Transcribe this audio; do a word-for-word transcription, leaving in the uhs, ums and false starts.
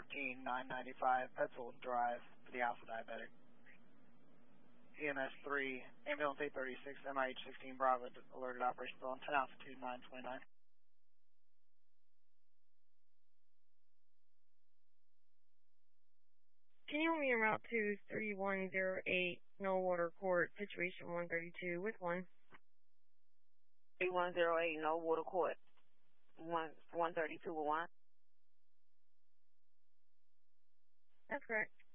fourteen nine ninety-five, Petzl Drive for the Alpha Diabetic. E M S three, ambulance eight thirty-six, M I H sixteen Bravo, alerted operation on ten altitude nine twenty-nine. Can you help me route to three one zero eight, No Water Court, situation one thirty-two with one? three one zero eight, No Water Court, one, one thirty-two with one? That's correct.